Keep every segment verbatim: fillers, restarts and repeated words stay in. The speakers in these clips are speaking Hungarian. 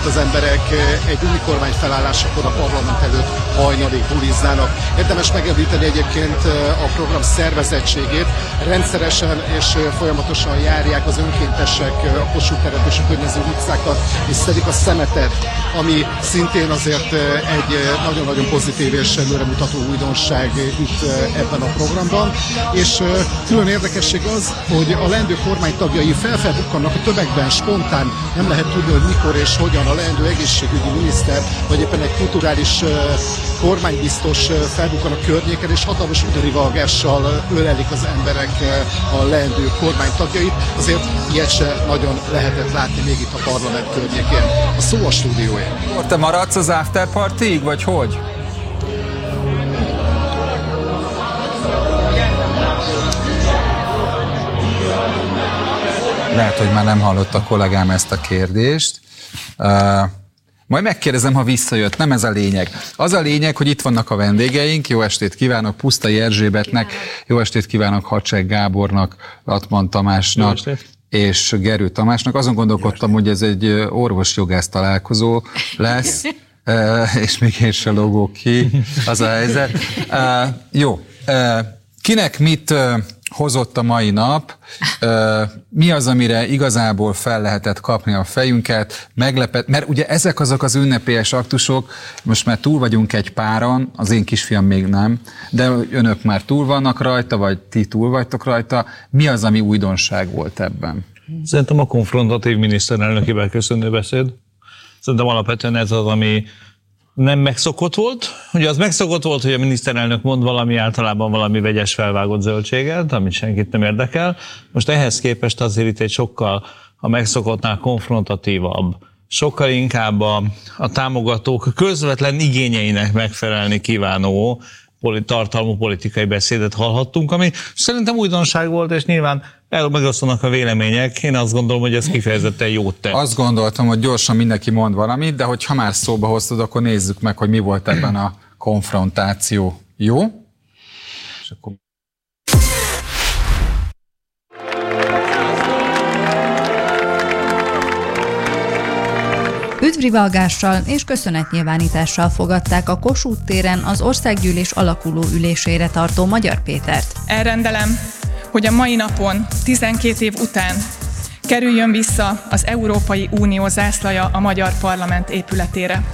itt az emberek egy új kormány felállásakor a parlament előtt hajnalig buliznának. Érdemes megemlíteni egyébként a program szervezettségét. Rendszeresen és folyamatosan járják az önkéntesek a Kossuth teret és a környező utcákat, és szedik a szemetet, ami szintén azért egy nagyon-nagyon pozitív és előremutató újdonság itt ebben a programban. És külön érdekesség az, hogy a leendő kormány tagjai felfelbukkannak a tömegben spontán, nem lehet tudni, hogy mikor és hogyan a leendő egészségügyi miniszter, vagy éppen egy kulturális kormánybiztos felbukkan a környéken, és hatalmas udarivalgással ölelik az emberek a leendő kormány tagjait. Azért ilyet se nagyon lehetett látni még itt a parlament környékén. A szó a stúdiója. Te maradsz az afterpartyig, vagy hogy? Lehet, hogy már nem hallott a kollégám ezt a kérdést. Uh, majd megkérdezem, ha visszajött. Nem ez a lényeg. Az a lényeg, hogy itt vannak a vendégeink. Jó estét kívánok Pusztai Erzsébetnek, jó estét kívánok Hacsek Gábornak, Latman Tamásnak és Gerő Tamásnak. Azon gondolkodtam, hogy ez egy orvos-jogász találkozó lesz, uh, és még én se logok ki, az a helyzet. Uh, jó, uh, kinek mit uh, hozott a mai nap, mi az, amire igazából fel lehetett kapni a fejünket, meglepett, mert ugye ezek azok az ünnepélyes aktusok, most már túl vagyunk egy páron, az én kisfiam még nem, de önök már túl vannak rajta, vagy ti túl vagytok rajta, mi az, ami újdonság volt ebben? Szerintem a konfrontatív miniszterelnöki beköszönő beszéd. Szerintem alapvetően ez az, ami nem megszokott volt. Ugye az megszokott volt, hogy a miniszterelnök mond valami, általában valami vegyes felvágott zöldséget, amit senkit nem érdekel. Most ehhez képest azért itt egy sokkal a megszokottnál konfrontatívabb, sokkal inkább a, a támogatók közvetlen igényeinek megfelelni kívánó tartalmú politikai beszédet hallhattunk, ami szerintem újdonság volt, és nyilván el megosztanak a vélemények. Én azt gondolom, hogy ez kifejezetten jót tett. Azt gondoltam, hogy gyorsan mindenki mond valamit, de hogy ha már szóba hoztad, akkor nézzük meg, hogy mi volt ebben a konfrontáció. Jó? És akkor... Üdvrivalgással és köszönetnyilvánítással fogadták a Kossuth téren az országgyűlés alakuló ülésére tartó Magyar Pétert. Elrendelem, hogy a mai napon, tizenkét év után kerüljön vissza az Európai Unió zászlaja a Magyar Parlament épületére.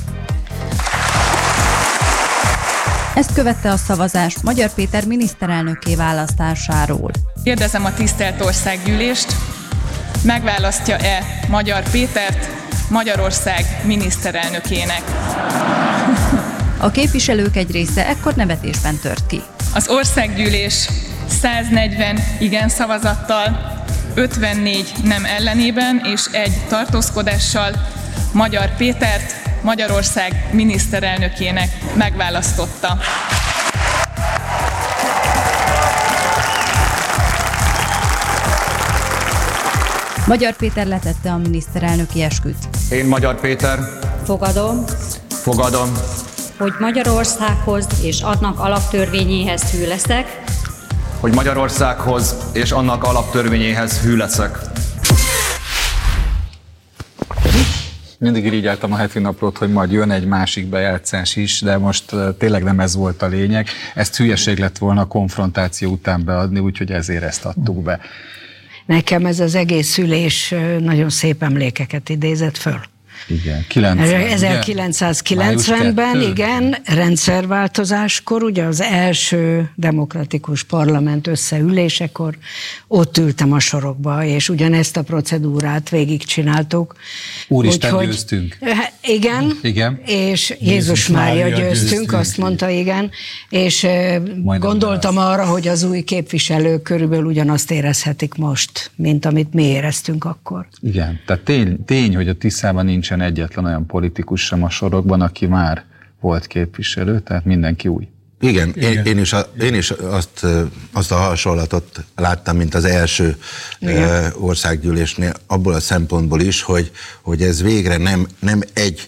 Ezt követte a szavazás Magyar Péter miniszterelnökké választásáról. Kérdezem a tisztelt országgyűlést, megválasztja-e Magyar Pétert Magyarország miniszterelnökének? A képviselők egy része ekkor nevetésben tört ki. Az országgyűlés száznegyven igen szavazattal, ötvennégy nem ellenében és egy tartózkodással Magyar Pétert Magyarország miniszterelnökének megválasztotta. Magyar Péter letette a miniszterelnöki esküt. Én, Magyar Péter, fogadom, fogadom, hogy Magyarországhoz és annak alaptörvényéhez hű leszek, hogy Magyarországhoz és annak alaptörvényéhez hű leszek. Mindig irigyeltem a heti naplót, hogy majd jön egy másik bejátszás is, de most tényleg nem ez volt a lényeg. Ezt hülyeség lett volna a konfrontáció után beadni, úgyhogy ezért ezt adtuk be. Nekem ez az egész ülés nagyon szép emlékeket idézett föl. Igen, kilencven, ezerkilencszázkilencvenben, igen, rendszerváltozáskor, ugye az első demokratikus parlament összeülésekor ott ültem a sorokba, és ugyanezt a procedúrát végigcsináltuk. Úristen, úgy, győztünk. Igen, igen, és Jézus, Jézus Mária győztünk, győztünk, azt mondta, igen, és Majdnem gondoltam az. arra, hogy az új képviselők körülbelül ugyanazt érezhetik most, mint amit mi éreztünk akkor. Igen, tehát tény, tény hogy a Tiszában nincs egyetlen olyan politikus sem a sorokban, aki már volt képviselő, tehát mindenki új. Igen, én, én, is, a, én is azt, azt a hasonlatot láttam, mint az első Igen. országgyűlésnél, abból a szempontból is, hogy, hogy ez végre nem, nem egy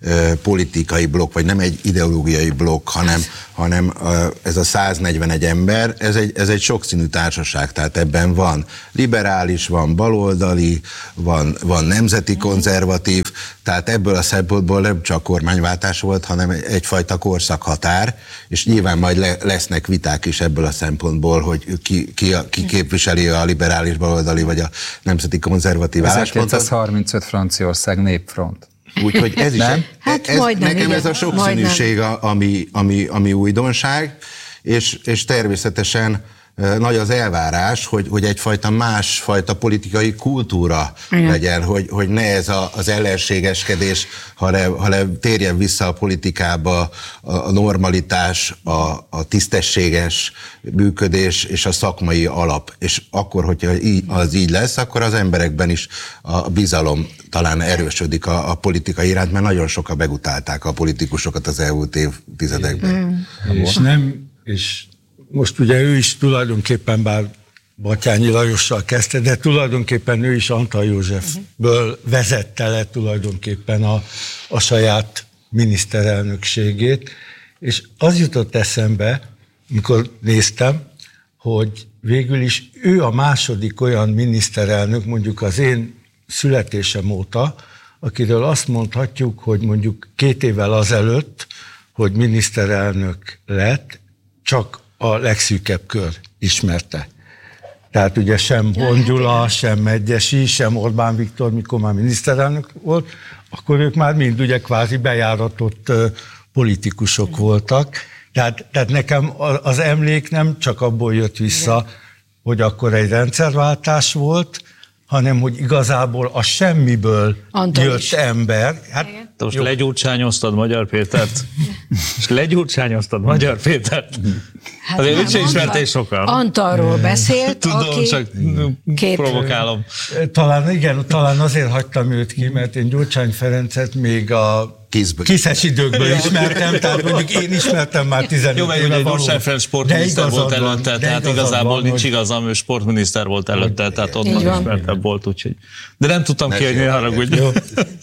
politikai blokk, vagy nem egy ideológiai blokk, hanem, hanem ez a száznegyvenegy ember, ez egy, ez egy sokszínű társaság, tehát ebben van liberális, van baloldali, van, van nemzeti konzervatív, tehát ebből a szempontból nem csak kormányváltás volt, hanem egyfajta korszakhatár, és nyilván majd le, lesznek viták is ebből a szempontból, hogy ki, ki, a, ki képviseli a liberális baloldali, vagy a nemzeti konzervatív álláspontot. ezerkilencszázharmincöt Franciaország népfront. Úgyhogy ez is, nem? Hát ez, majdnem, nekem igen. ez a sokszínűség, a, ami, ami, ami újdonság, és, és természetesen nagy az elvárás, hogy, hogy egyfajta másfajta politikai kultúra igen. legyen, hogy, hogy ne ez a, az ellenségeskedés, hanem, hanem térjen vissza a politikába a normalitás, a, a tisztességes működés és a szakmai alap. És akkor, hogyha az így lesz, akkor az emberekben is a bizalom talán erősödik a, a politika iránt, mert nagyon sokan megutálták a politikusokat az elmúlt évtizedekben. Mm. És nem, és most ugye ő is tulajdonképpen, bár Batthyány Lajossal kezdte, de tulajdonképpen ő is Antall Józsefből vezette le tulajdonképpen a, a saját miniszterelnökségét, és az jutott eszembe, mikor néztem, hogy végül is ő a második olyan miniszterelnök, mondjuk az én születésem óta, akiről azt mondhatjuk, hogy mondjuk két évvel azelőtt, hogy miniszterelnök lett, csak a legszűkebb kör ismerte. Tehát ugye sem Hon Gyula, sem Medgyessy, sem Orbán Viktor, mikor már miniszterelnök volt, akkor ők már mind ugye kvázi bejáratott politikusok voltak. Tehát, tehát nekem az emlék nem csak abból jött vissza, hogy akkor egy rendszerváltás volt, hanem hogy igazából a semmiből Antal jött is. ember. Hát, te most legyurcsányoztad Magyar Pétert? És legyurcsányoztad Magyar Pétert? Hát azért úgy se ismerték sokan. Antallról beszélt, Tudom, aki csak két... provokálom. Talán igen, talán azért hagytam őt ki, mert én Gyurcsány Ferencet még a kiszes időkből ismertem, tehát mondjuk én ismertem már tizenöt Jó, mert ugye Gyurcsány Ferenc sportminiszter volt előtte, tehát igazából nincs igazam, ő sportminiszter volt előtte, tehát onnan ismertebb volt, úgyhogy. De nem tudtam kérni, ne haragudj. Jó,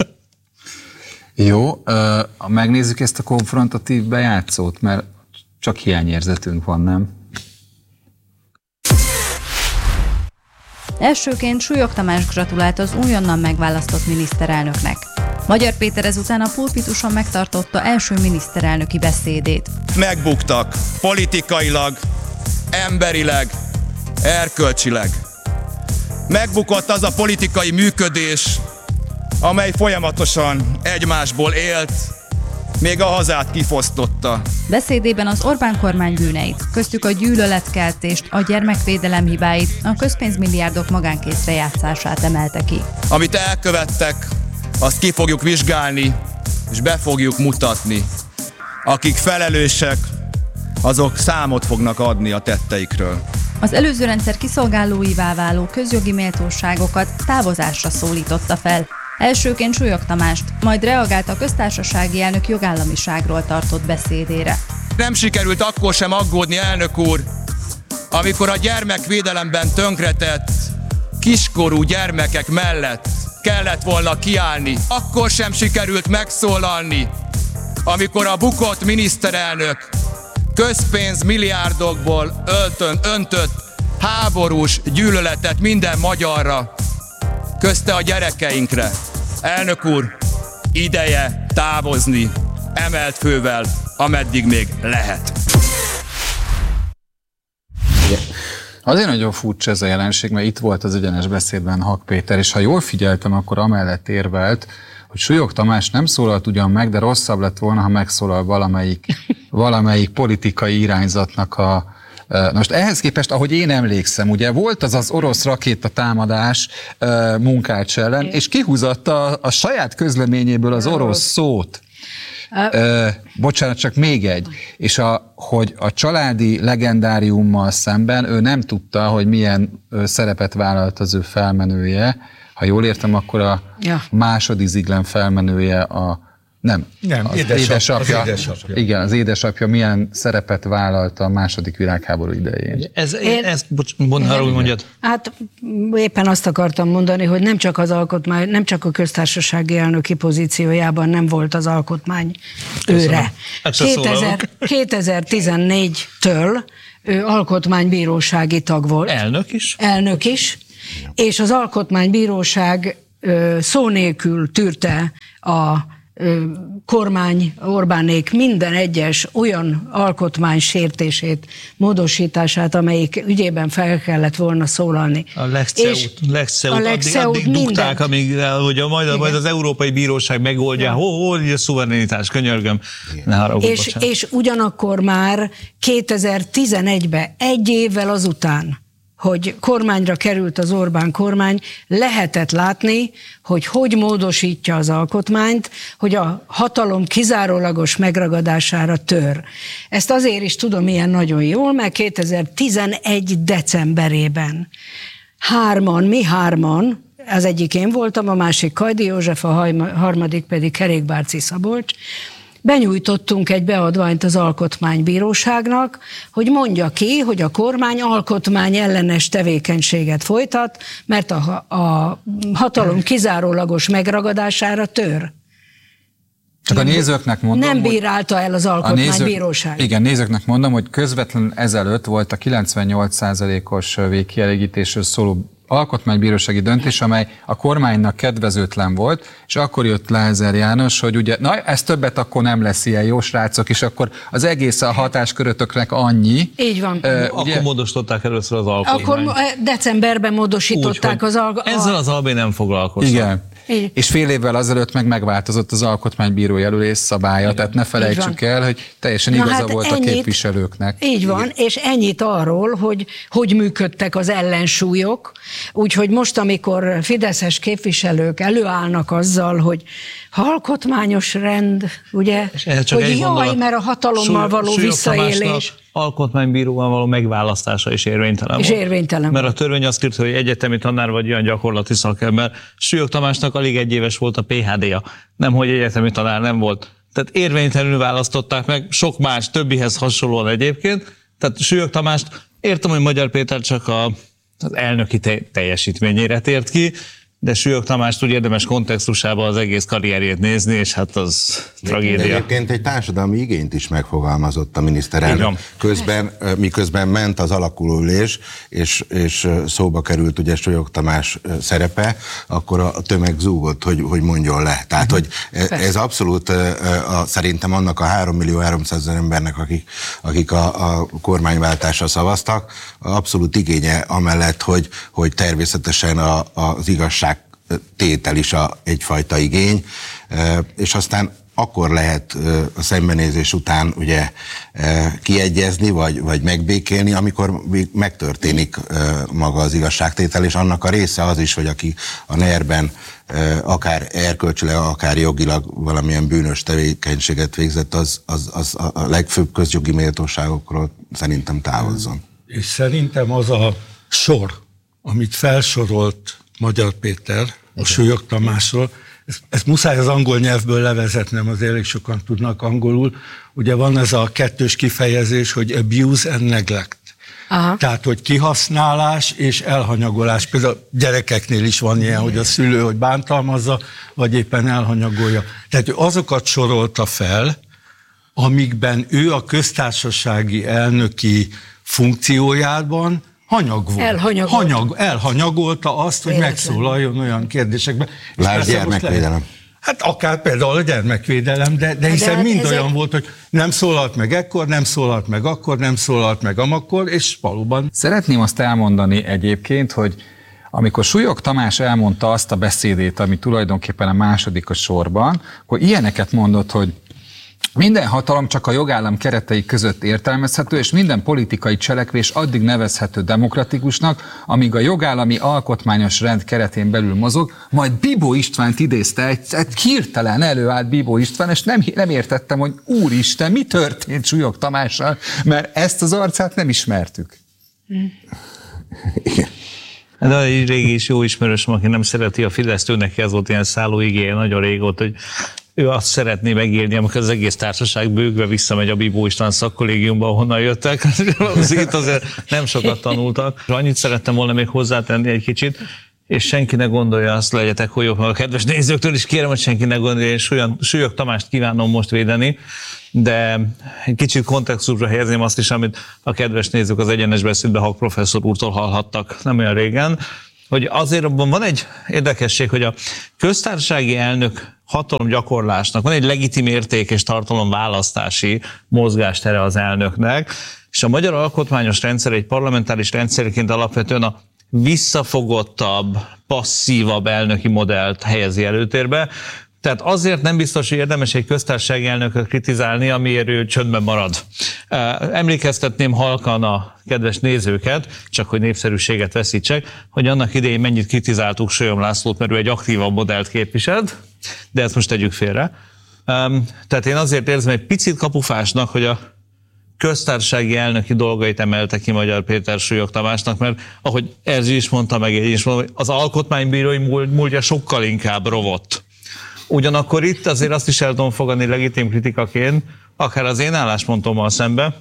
Jó uh, megnézzük ezt a konfrontatív bejátszót, mert csak hiányérzetünk van, nem? Elsőként Súlyog Tamás gratulált az újonnan megválasztott miniszterelnöknek. Magyar Péter ezután a pulpituson megtartotta első miniszterelnöki beszédét. Megbuktak politikailag, emberileg, erkölcsileg. Megbukott az a politikai működés, amely folyamatosan egymásból élt, még a hazát kifosztotta. Beszédében az Orbán kormány bűneit, köztük a gyűlöletkeltést, a gyermekvédelem hibáit, a közpénzmilliárdok magánkézre játszását emelte ki. Amit elkövettek, azt ki fogjuk vizsgálni, és be fogjuk mutatni. Akik felelősek, azok számot fognak adni a tetteikről. Az előző rendszer kiszolgálóivá váló közjogi méltóságokat távozásra szólította fel. Elsőként Súlyog Tamást, majd reagált a köztársasági elnök jogállamiságról tartott beszédére. Nem sikerült akkor sem aggódni, elnök úr, amikor a gyermekvédelemben tönkretett kiskorú gyermekek mellett kellett volna kiállni. Akkor sem sikerült megszólalni, amikor a bukott miniszterelnök közpénz milliárdokból öltön, öntött háborús gyűlöletet minden magyarra, közte a gyerekeinkre. Elnök úr, ideje távozni emelt fővel, ameddig még lehet. Azért nagyon furcsa ez a jelenség, mert itt volt az egyenes beszédben Hak Péter, és ha jól figyeltem, akkor amellett érvelt, hogy Súlyog Tamás nem szólalt ugyan meg, de rosszabb lett volna, ha megszólal valamelyik, valamelyik politikai irányzatnak a... Most ehhez képest, ahogy én emlékszem, ugye volt az az orosz rakétatámadás uh, Munkács ellen, és kihúzatta a, a saját közleményéből az orosz szót. Uh, bocsánat, csak még egy. És a, hogy a családi legendáriummal szemben ő nem tudta, hogy milyen uh, szerepet vállalt az ő felmenője. Ha jól értem, akkor a ja. második Ziglen felmenője a Nem. Nem, az édesap, édesapja, az édesapja. Igen, az édesapja milyen szerepet vállalta a második világháború idején. Ez, Én... ez bocs, mondd, arra, úgy mondjad. Hát éppen azt akartam mondani, hogy nem csak az alkotmány, nem csak a köztársasági elnöki pozíciójában nem volt az alkotmány őre. kétezer-tizennégytől ő alkotmánybírósági tag volt. Elnök is. Elnök is. És az alkotmánybíróság szó nélkül tűrte a kormány, Orbánék minden egyes olyan alkotmány sértését, módosítását, amelyik ügyében fel kellett volna szólalni. A Lex-Ceut addig, addig dugták, amíg hogy a, majd, majd az Európai Bíróság megoldja, hol, hol a szuverenitás, könyörgöm. Ne haragudj, és, és ugyanakkor már kétezer-tizenegyben, egy évvel azután, hogy kormányra került az Orbán kormány, lehetett látni, hogy hogy módosítja az alkotmányt, hogy a hatalom kizárólagos megragadására tör. Ezt azért is tudom ilyen nagyon jól, mert kétezer-tizenegy decemberében hárman, mi hárman, az egyik én voltam, a másik Kajdi József, a harmadik pedig Kerékbárci Szabolcs, benyújtottunk egy beadványt az Alkotmánybíróságnak, hogy mondja ki, hogy a kormány alkotmány ellenes tevékenységet folytat, mert a, a hatalom kizárólagos megragadására tör. Csak a nézőknek mondom, nem bírálta el az Alkotmánybíróság. Nézők, igen, nézőknek mondom, hogy közvetlenül ezelőtt volt a kilencvennyolc százalékos végkielégítésről szóló alkotmánybírósági döntés, amely a kormánynak kedvezőtlen volt, és akkor jött Lázár János, hogy ugye, na ez többet akkor nem lesz ilyen jó, srácok, és akkor az egész a hatáskörötöknek annyi. Így van. Uh, akkor ugye, módosították először az alkotmányt. Akkor decemberben módosították Úgy, az alkotmányt. Ezzel az albé nem foglalkoztak. Igen. Így. És fél évvel azelőtt meg megváltozott az alkotmánybíró jelölés szabálya, igen. Tehát ne felejtsük el, hogy teljesen igaza hát volt ennyit, a képviselőknek. Így van, igen. És ennyit arról, hogy hogy működtek az ellensúlyok, úgyhogy most, amikor fideszes képviselők előállnak azzal, hogy alkotmányos rend, ugye, hogy jaj, mondalat. Mert a hatalommal Súly, való visszaélés. Alkotmánybíróval való megválasztása is érvénytelen és volt. érvénytelen Mert a törvény azt írta, hogy egyetemi tanár vagy olyan gyakorlati szakember. Súlyog Tamásnak alig egy éves volt a pé há dé-ja, nem hogy egyetemi tanár nem volt. Tehát érvénytelenül választották meg, sok más, többihez hasonlóan egyébként. Tehát Súlyog Tamást értem, hogy Magyar Péter csak a, az elnöki te- teljesítményére tért ki, de Súlyog Tamást úgy érdemes kontextusában az egész karrierjét nézni, és hát az de tragédia. Egyébként egy társadalmi igényt is megfogalmazott a miniszterelnök. Közben, miközben ment az alakulólés, és, és szóba került ugye Súlyog Tamás szerepe, akkor a tömeg zúgott, hogy, hogy mondjon le. Tehát, hogy ez abszolút a, szerintem annak a három millió háromszázezer embernek, akik, akik a, a kormányváltásra szavaztak, abszolút igénye amellett, hogy, hogy természetesen a, az igazság tétel is a, egyfajta igény, és aztán akkor lehet a szembenézés után ugye kiegyezni, vagy, vagy megbékélni, amikor megtörténik maga az igazságtétel, és annak a része az is, hogy aki a nerben akár erkölcsileg, akár jogilag valamilyen bűnös tevékenységet végzett, az, az, az a legfőbb közjogi méltóságokról szerintem távozzon. És szerintem az a sor, amit felsorolt Magyar Péter, a Súlyog Tamásról, ezt, ezt muszáj az angol nyelvből levezetnem, az elég sokan tudnak angolul. Ugye van ez a kettős kifejezés, hogy abuse and neglect. Aha. Tehát, hogy kihasználás és elhanyagolás. Például gyerekeknél is van ilyen, hogy a szülő, hogy bántalmazza, vagy éppen elhanyagolja. Tehát ő azokat sorolta fel, amikben ő a köztársasági elnöki funkciójában hanyag volt. Elhanyagolta. Hanyag, elhanyagolta azt, hogy Véletlen. megszólaljon olyan kérdésekben. Lásd gyermekvédelem. Hát akár például a gyermekvédelem, de, de hiszen de mind ezek... olyan volt, hogy nem szólalt meg ekkor, nem szólalt meg akkor, nem szólalt meg amakkor, és valóban. Szeretném azt elmondani egyébként, hogy amikor Súlyog Tamás elmondta azt a beszédét, ami tulajdonképpen a második a sorban, akkor ilyeneket mondott, hogy minden hatalom csak a jogállam keretei között értelmezhető, és minden politikai cselekvés addig nevezhető demokratikusnak, amíg a jogállami alkotmányos rend keretén belül mozog, majd Bibó Istvánt idézte, egy, egy hirtelen előállt Bibó István, és nem, nem értettem, hogy úristen, mi történt Súlyog Tamással, mert ezt az arcát nem ismertük. Igen. De egy régi is jó ismerősöm, aki nem szereti a Fideszt, ő neki ez volt ilyen szállóigéje nagyon régóta, hogy ő azt szeretné megírni, amikor az egész társaság bőgve visszamegy a Bibó István szakkollégiumba, ahonnan jöttek. Itt azért nem sokat tanultak. Annyit szerettem volna még hozzátenni egy kicsit, és senki ne gondolja, azt legyetek holyok meg a kedves nézőktől, és kérem, hogy senki ne gondolja, és olyan Súlyog Tamást kívánom most védeni, de egy kicsit kontextusra helyezném azt is, amit a kedves nézők az Egyenes Beszédben Hak professzor úrtól hallhattak nem olyan régen, hogy azért abban van egy érdekesség, hogy a köztársasági elnök hatalomgyakorlásnak van egy legitim érték és tartalomválasztási mozgástere az elnöknek, és a magyar alkotmányos rendszer egy parlamentáris rendszerként alapvetően a visszafogottabb, passzívabb elnöki modellt helyezi előtérbe. Tehát azért nem biztos, hogy érdemes egy köztársasági elnököt kritizálni, amiért ő csöndben marad. Emlékeztetném halkan a kedves nézőket, csak hogy népszerűséget veszítsek, hogy annak idején mennyit kritizáltuk Sólyom Lászlót, mert ő egy aktívabb modellt képviselt, de ezt most tegyük félre. Tehát én azért érzem egy picit kapufásnak, hogy a köztársasági elnöki dolgait emelte ki Magyar Péter Súlyog Tamásnak, mert ahogy Erzsi is mondta, meg én is mondom, az alkotmánybírói múltja sokkal inkább rovott. Ugyanakkor itt azért azt is el tudom fogadni legitim kritikaként, akár az én álláspontommal szembe,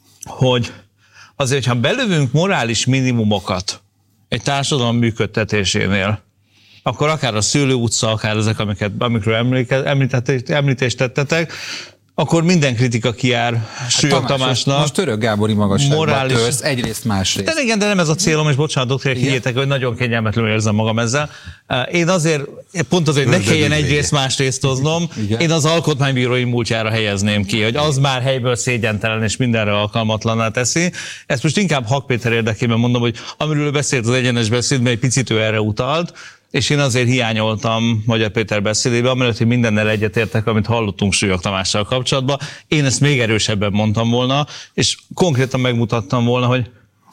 hogy azért, ha belövünk morális minimumokat egy társadalom működtetésénél, akkor akár a Szőlő utca, akár ezek, amiket, amikről említést tettetek, akkor minden kritika kijár Súlyog hát, Tamásnak. Most Török Gábori magasságban morális... törsz, egyrészt másrészt. De igen, de nem ez a célom, és bocsánat, doktor, higgyétek, hogy nagyon kényelmetlenül érzem magam ezzel. Én azért, pont azért, hogy ne kelljen egyrészt másrészt hoznom, én az alkotmánybírói múltjára helyezném ki, hogy az már helyből szégyentelen és mindenre alkalmatlanná teszi. Ezt most inkább Hak Péter érdekében mondom, hogy amiről beszélt az Egyenes Beszédben, egy picit ő erre utalt, és én azért hiányoltam Magyar Péter beszédébe, amellett, hogy mindennel egyetértek, amit hallottunk Súlyog Tamással kapcsolatban. Én ezt még erősebben mondtam volna, és konkrétan megmutattam volna, hogy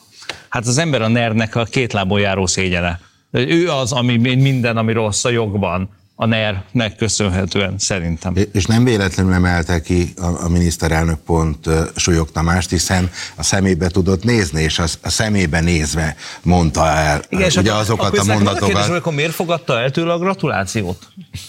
hát az ember a nernek a két lábon járó szégyene. Ő az, ami minden, ami rossz a jogban, a nernek köszönhetően szerintem. És nem véletlenül emelte ki a, a miniszterelnök pont uh, Súlyog Tamást, hiszen a szemébe tudott nézni, és az, a szemébe nézve mondta el igen, uh, ugye azokat a mondatokat. Kérdés, hogy akkor miért fogadta el tőle a gratulációt?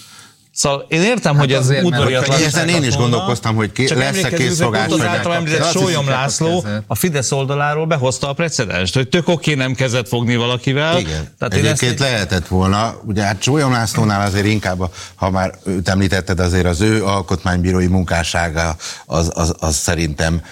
Szóval én értem, hát hogy ez udvariatlan. Ezen én is gondolkoztam, hogy ké, lesz-e készszolgás. Az által említett Sólyom László a Fidesz oldaláról behozta a precedenst, hogy tök oké nem kezet fogni valakivel. Igen. Tehát egyébként ezt... lehetett volna, ugye hát Sólyom Lászlónál azért inkább, ha már őt említetted, azért az ő alkotmánybírói munkássága az, az, az szerintem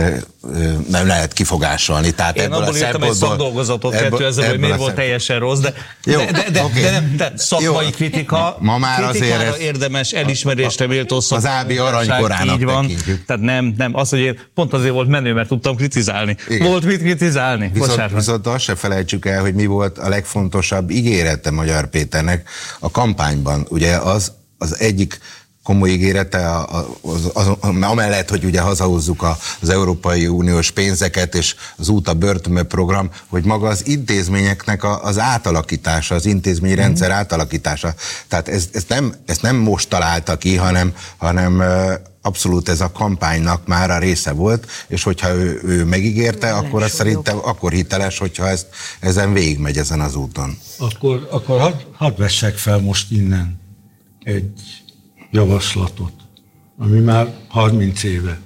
nem lehet kifogásolni. Tehát én abból írtam egy szakdolgozatot kettőezer, hogy miért volt teljesen rossz, de, jó, de, de, de, okay. de nem, de szakmai jó. kritika, ma már azért ez érdemes elismerésre méltó az Ábi aranykorának tekintjük. Tehát nem, nem, az, hogy én pont azért volt menő, mert tudtam kritizálni. Igen. Volt mit kritizálni. Viszont, viszont azt se felejtsük el, hogy mi volt a legfontosabb ígérete Magyar Péternek a kampányban. Ugye az, az egyik komoly ígérete, az, az, az, amellett, hogy ugye hazahozzuk az Európai Uniós pénzeket és az út a börtönbe program, hogy maga az intézményeknek az átalakítása, az intézményrendszer mm. átalakítása. Tehát ez, ez nem, ezt nem most találta ki, hanem, hanem abszolút ez a kampánynak már a része volt, és hogyha ő, ő megígérte, Jelen akkor az szerintem akkor hiteles, hogyha ezt, ezen végigmegy ezen az úton. Akkor, akkor hadd had vessek fel most innen egy javaslatot, ami már harminc éve.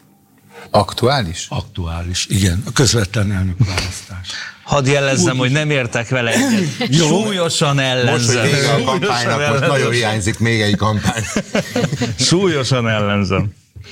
Aktuális? Aktuális, igen. A közvetlen elnökválasztás. Hadd jelezzem, úgy, hogy nem értek vele egyet. Súlyosan ellenzem. Most, hogy vége a kampánynak, most nagyon hiányzik még egy kampány. Súlyosan ellenzem.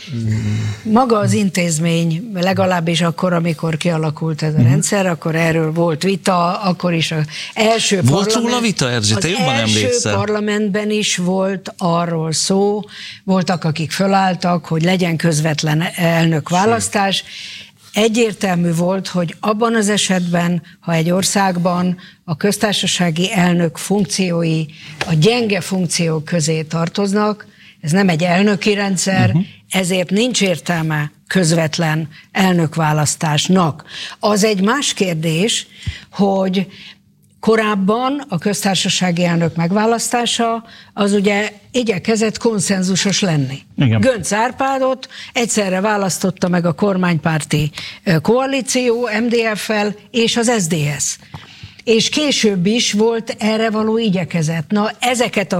Maga az intézmény, legalábbis akkor, amikor kialakult ez a rendszer, akkor erről volt vita, akkor is az első volt parlament, róla vita, Erzsi, te jobban emlékszel. Az első parlamentben is volt arról szó, voltak, akik fölálltak, hogy legyen közvetlen elnökválasztás. Egyértelmű volt, hogy abban az esetben, ha egy országban a köztársasági elnök funkciói a gyenge funkciók közé tartoznak, ez nem egy elnöki rendszer, uh-huh. ezért nincs értelme közvetlen elnökválasztásnak. Az egy más kérdés, hogy korábban a köztársasági elnök megválasztása az ugye igyekezett konszenzusos lenni. Igen. Göncz Árpádot egyszerre választotta meg a kormánypárti koalíció em dé ef-fel és az es zé dé es. És később is volt erre való igyekezet. Na, ezeket a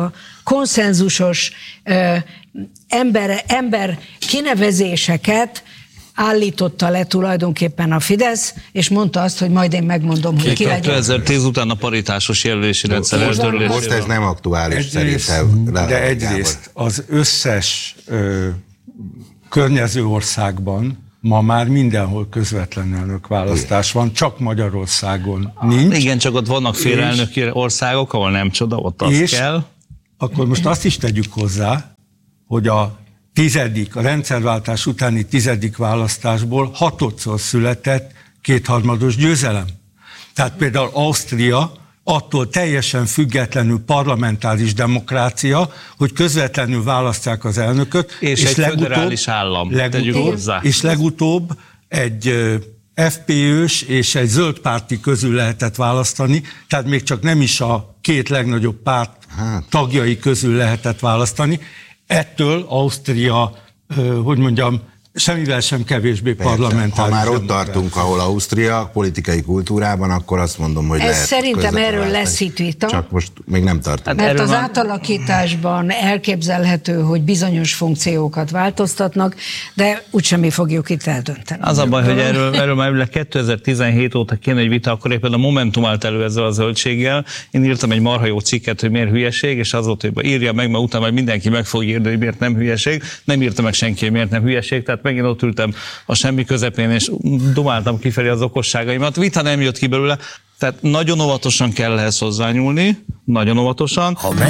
konszenzusos ö, ember, ember kinevezéseket állította le tulajdonképpen a Fidesz, és mondta azt, hogy majd én megmondom, hogy ki legyen. kétezer-tíz után a paritásos jelölési rendszer eltörlésével. Most ez nem aktuális szerintem. De egyrészt az összes ö, környező országban ma már mindenhol közvetlen elnökválasztás van, csak Magyarországon nincs. Igen, csak ott vannak félelnöki országok, ahol nem csoda, ott az és kell. Akkor most azt is tegyük hozzá, hogy a tizedik, a rendszerváltás utáni tizedik választásból hatodszor született kétharmados győzelem. Tehát például Ausztria attól teljesen függetlenül parlamentáris demokrácia, hogy közvetlenül választják az elnököt. És, és egy legutóbb, föderális állam, tegyük hozzá. És legutóbb egy ef pé ös és egy zöld párti közül lehetett választani, tehát még csak nem is a két legnagyobb párt hát. tagjai közül lehetett választani. Ettől Ausztria, hogy mondjam, semmivel sem kevésbé parlamentáris. Ha már ott tartunk, ahol Ausztria politikai kultúrában, akkor azt mondom, hogy Ez lehet szerintem erről lesz itt vita. Csak most még nem tartunk. Mert az átalakításban elképzelhető, hogy bizonyos funkciókat változtatnak, de úgysem mi fogjuk itt eldönteni. Az a baj, hogy erről, erről már kétezer-tizenhét óta kéne egy vita, akkor éppen a Momentum állt elő ezzel a zöldséggel. Én írtam egy marha jó cikket, hogy miért hülyeség, és az volt, hogy írja meg, mert utána majd mindenki meg fog írni, hogy miért nem hülyeség. Nem írta meg senki, hogy miért nem hülyeség. Tehát megint ott ültem a semmi közepén, és dumáltam kifelé az okosságaimat. Vita nem jött ki belőle, tehát nagyon óvatosan kell ehhez hozzányúlni, nagyon óvatosan.